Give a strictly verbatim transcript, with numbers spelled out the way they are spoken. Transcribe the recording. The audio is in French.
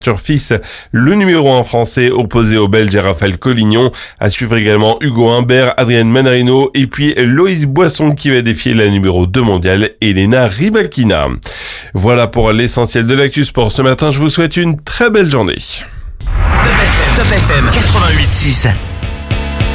Fils, le numéro un français opposé au Belge Raphaël Collignon. À suivre également Hugo Humbert, Adrienne Manarino et puis Loïs Boisson qui va défier la numéro deux mondiale, Elena Rybakina. Voilà pour l'essentiel de l'actu sport ce matin. Je vous souhaite une très belle journée. Top F M quatre-vingt-huit six.